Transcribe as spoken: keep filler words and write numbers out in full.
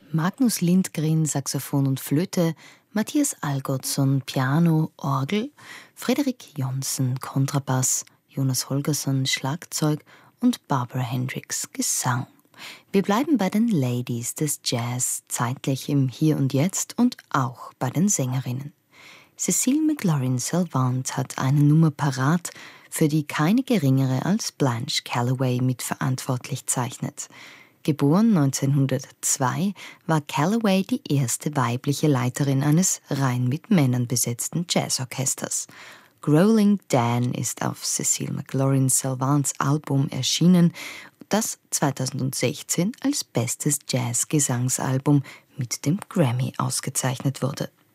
Magnus Lindgren, Saxophon und Flöte, Matthias Algotsson, Piano, Orgel, Frederik Jonsson, Kontrabass, Jonas Holgersson, Schlagzeug und Barbara Hendricks, Gesang. Wir bleiben bei den Ladies des Jazz, zeitlich im Hier und Jetzt und auch bei den Sängerinnen. Cecile McLaurin-Salvant hat eine Nummer parat, für die keine geringere als Blanche Calloway mitverantwortlich zeichnet. Geboren neunzehnhundertzwei, war Calloway die erste weibliche Leiterin eines rein mit Männern besetzten Jazzorchesters. Growling Dan ist auf Cecile McLaurin-Salvants Album erschienen, das zweitausendsechzehn als bestes Jazz-Gesangsalbum mit dem Grammy ausgezeichnet wurde.